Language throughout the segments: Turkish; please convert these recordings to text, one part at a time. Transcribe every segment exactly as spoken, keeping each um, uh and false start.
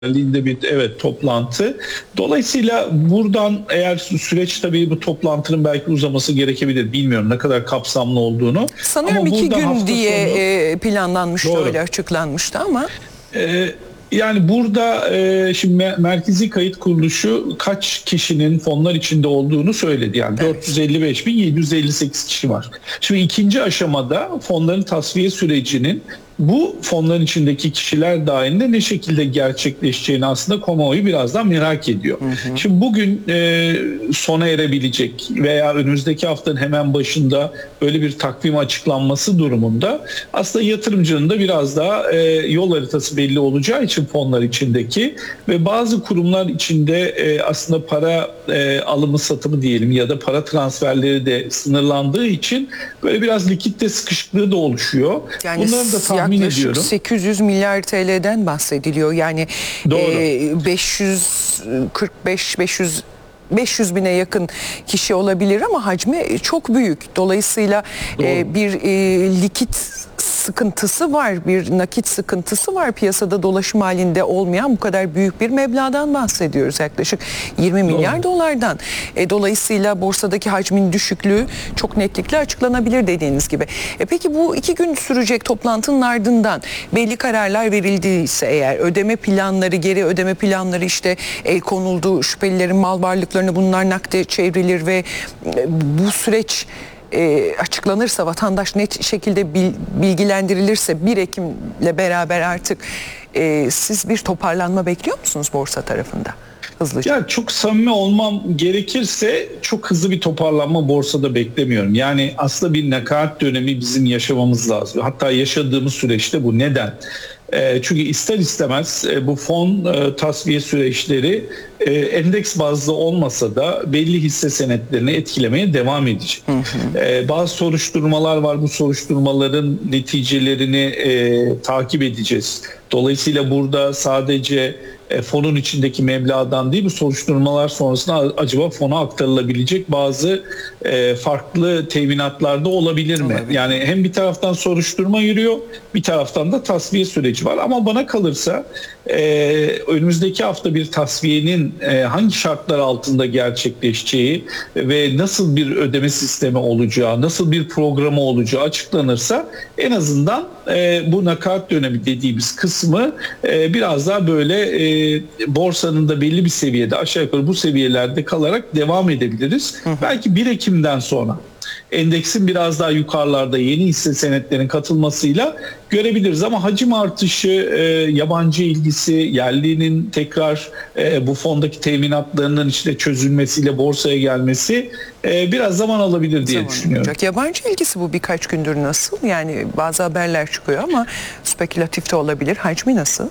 liderliğinde bir evet toplantı. Dolayısıyla buradan eğer süreç tabii bu toplantının belki uzaması gerekebilir. Bilmiyorum ne kadar kapsamlı olduğunu. Sanıyorum ama iki gün diye sonu, planlanmıştı, doğru. öyle açıklanmıştı ama. Ee, Yani burada e, şimdi Merkezi Kayıt Kuruluşu kaç kişinin fonlar içinde olduğunu söyledi. Yani evet. dört yüz elli beş bin yedi yüz elli sekiz kişi var. Şimdi ikinci aşamada fonların tasfiye sürecinin bu fonların içindeki kişiler dahilinde ne şekilde gerçekleşeceğini aslında kamuoyu birazdan merak ediyor. Hı hı. Şimdi bugün e, sona erebilecek veya önümüzdeki haftanın hemen başında böyle bir takvim açıklanması durumunda aslında yatırımcının da biraz daha e, yol haritası belli olacağı için fonlar içindeki ve bazı kurumlar içinde e, aslında para e, alımı satımı diyelim ya da para transferleri de sınırlandığı için böyle biraz likitte sıkışıklığı da oluşuyor. Yani bunları da tahmin yaklaşık ediyorum. sekiz yüz milyar T L'den bahsediliyor. Yani e, beş yüz kırk beş beş yüz beş yüz bine yakın kişi olabilir ama hacmi çok büyük. Dolayısıyla e, bir e, likit sıkıntısı var, bir nakit sıkıntısı var. Piyasada dolaşım halinde olmayan bu kadar büyük bir meblağdan bahsediyoruz. Yaklaşık yirmi milyar Doğru. dolardan. E, dolayısıyla borsadaki hacmin düşüklüğü çok netlikle açıklanabilir dediğiniz gibi. E, peki bu iki gün sürecek toplantının ardından belli kararlar verildiyse eğer ödeme planları, geri ödeme planları işte el konuldu, şüphelilerin mal varlıklarını bunlar nakde çevrilir ve e, bu süreç E, açıklanırsa, vatandaş net şekilde bil, bilgilendirilirse bir Ekim'le beraber artık e, siz bir toparlanma bekliyor musunuz borsa tarafında? Hızlıca. Ya çok samimi olmam gerekirse çok hızlı bir toparlanma borsada beklemiyorum. Yani aslında bir nakaat dönemi bizim yaşamamız lazım. Hatta yaşadığımız süreçte bu. Neden? Çünkü ister istemez bu fon tasfiye süreçleri endeks bazlı olmasa da belli hisse senetlerini etkilemeye devam edecek. Hı hı. Bazı soruşturmalar var. Bu soruşturmaların neticelerini e, takip edeceğiz. Dolayısıyla burada sadece fonun içindeki meblağdan değil, bu soruşturmalar sonrasında acaba fona aktarılabilecek bazı e, farklı teminatlarda olabilir mi? Olabilir. Yani hem bir taraftan soruşturma yürüyor, bir taraftan da tasfiye süreci var. Ama bana kalırsa e, önümüzdeki hafta bir tasfiyenin e, hangi şartlar altında gerçekleşeceği ve nasıl bir ödeme sistemi olacağı, nasıl bir programı olacağı açıklanırsa en azından e, bu nakaat dönemi dediğimiz kısmı e, biraz daha böyle e, borsanın da belli bir seviyede aşağı yukarı bu seviyelerde kalarak devam edebiliriz. Hı hı. Belki bir Ekim'den sonra endeksin biraz daha yukarılarda yeni hisse senetlerinin katılmasıyla görebiliriz ama hacim artışı, e, yabancı ilgisi, yerlinin tekrar e, bu fondaki teminatlarının içinde çözülmesiyle borsaya gelmesi e, biraz zaman alabilir diye zaman düşünüyorum. Olacak. Yabancı ilgisi bu birkaç gündür nasıl? Yani bazı haberler çıkıyor ama spekülatif de olabilir. Hacmi nasıl?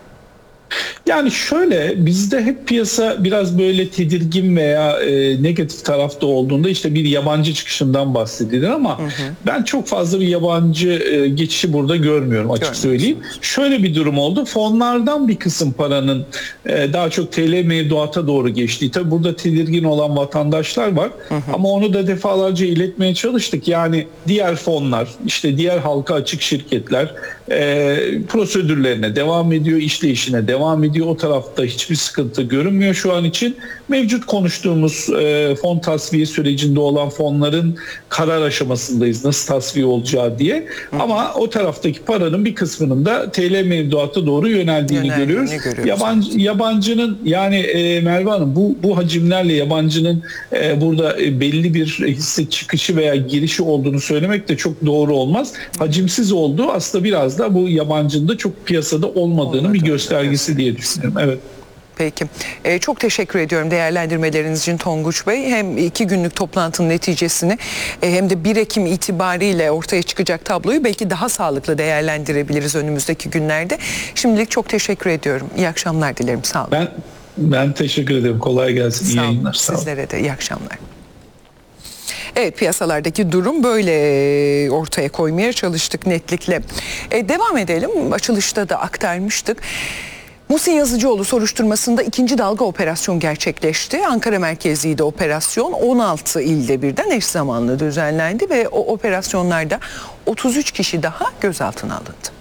Yani şöyle, bizde hep piyasa biraz böyle tedirgin veya e, negatif tarafta olduğunda işte bir yabancı çıkışından bahsedilir ama hı hı. ben çok fazla bir yabancı e, geçişi burada görmüyorum açık söyleyeyim. Şöyle bir durum oldu. Fonlardan bir kısım paranın e, daha çok T L mevduata doğru geçtiği. Tabii burada tedirgin olan vatandaşlar var hı hı. ama onu da defalarca iletmeye çalıştık. Yani diğer fonlar, işte diğer halka açık şirketler e, prosedürlerine devam ediyor, işleyişine devam ediyor. O tarafta hiçbir sıkıntı görünmüyor şu an için. Mevcut konuştuğumuz e, fon tasfiye sürecinde olan fonların karar aşamasındayız. Nasıl tasfiye olacağı diye. Hı. Ama o taraftaki paranın bir kısmının da T L mevduata doğru yöneldiğini Yöneldiğini görüyoruz. görüyoruz. Yabancı, yabancının yani e, Merve Hanım bu, bu hacimlerle yabancının e, burada e, belli bir hisse çıkışı veya girişi olduğunu söylemek de çok doğru olmaz. Hacimsiz olduğu aslında biraz da bu yabancının da çok piyasada olmadığının Olmadı. bir göstergesi diye düşünüyorum. Evet. Peki. Ee, çok teşekkür ediyorum değerlendirmeleriniz için Tonguç Bey. Hem iki günlük toplantının neticesini e, hem de bir Ekim itibariyle ortaya çıkacak tabloyu belki daha sağlıklı değerlendirebiliriz önümüzdeki günlerde. Şimdilik çok teşekkür ediyorum. İyi akşamlar dilerim. Sağ olun. Ben, ben teşekkür ederim. Kolay gelsin. İyi Sağ olun. yayınlar. Sağ olun. Sizlere de iyi akşamlar. Evet, piyasalardaki durum böyle ortaya koymaya çalıştık netlikle. E, devam edelim. Açılışta da aktarmıştık. Muhsin Yazıcıoğlu soruşturmasında ikinci dalga operasyon gerçekleşti. Ankara merkezliydi operasyon. on altı ilde birden eş zamanlı düzenlendi ve o operasyonlarda otuz üç kişi daha gözaltına alındı.